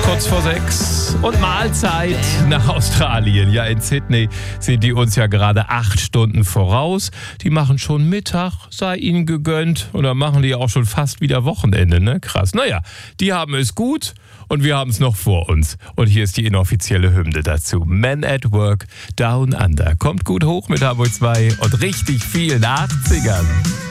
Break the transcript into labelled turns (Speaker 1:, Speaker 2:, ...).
Speaker 1: Kurz vor 6 und Mahlzeit nach Australien. Ja, in Sydney sind die uns ja gerade 8 Stunden voraus. Die machen schon Mittag, sei ihnen gegönnt. Und dann machen die auch schon fast wieder Wochenende, ne? Krass. Naja, die haben es gut und wir haben es noch vor uns. Und hier ist die inoffizielle Hymne dazu. Men at Work, Down Under. Kommt gut hoch mit Hamburg 2 und richtig vielen 80ern.